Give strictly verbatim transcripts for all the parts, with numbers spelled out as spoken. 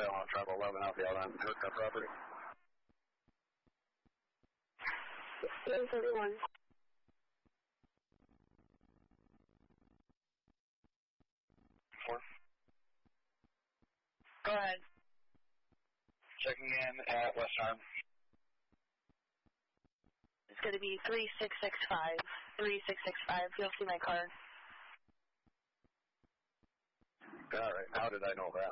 Hotel on Travel eleven out the out on Hookup property. eight thirty-one. Four. Go ahead. Checking in at West Arm. It's going to be three six six five. three six six five. You'll see my card. All right. How did I know that?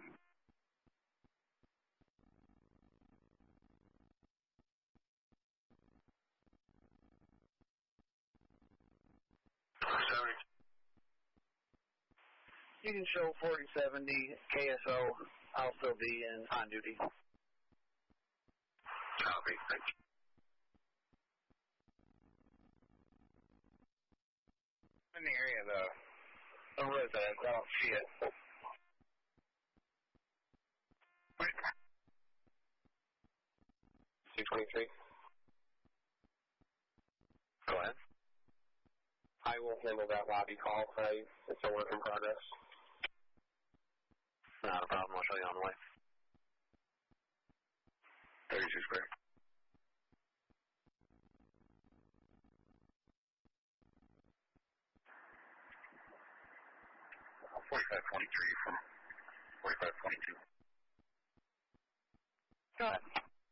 Sorry. You can show forty seventy K S O. I'll still be in on duty. Copy. Thank you. In the area of the, the residence, I don't see it. Wait. two twenty-three. Go ahead. I will handle that lobby call. I, it's a work in progress. Not a problem. I'll show you on the way. thirty-two square. forty-five twenty-three from forty-five twenty-two. Go ahead.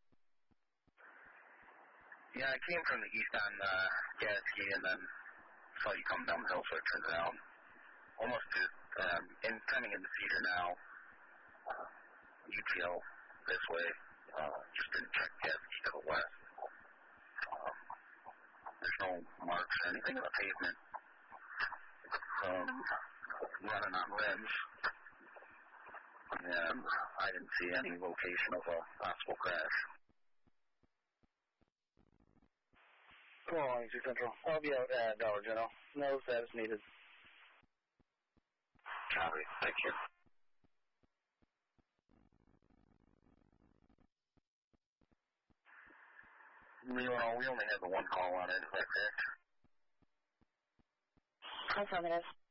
Yeah, I came from the east on uh, Gadsky and then saw you come down the hill, so I turned around. Almost to, um, in, coming in the feeder now, uh, U T L this way, uh, just didn't check Gadsky to the west. Um, there's no marks or anything on the pavement. Um, running on rims. And I didn't see any location of a possible crash. Come on, Easy Central. I'll be out at Dollar General. No status needed. Copy. Thank you. We, uh, we only had the one call on it. Is that correct? Affirmative.